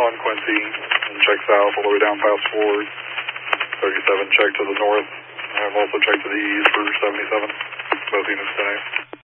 on Quincy and check south all the way down past Ford. 37, check to the north. I've also checked to the east for 77. Both units 10-8.